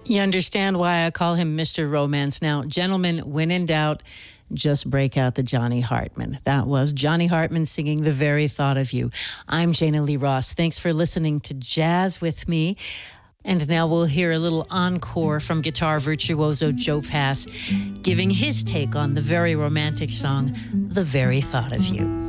You understand why I call him Mr. Romance now. Gentlemen, when in doubt, just break out the Johnny Hartman. That was Johnny Hartman singing The Very Thought of You. I'm Jana Lee Ross. Thanks for listening to Jazz with me. And now we'll hear a little encore from guitar virtuoso Joe Pass, giving his take on the very romantic song, The Very Thought of You.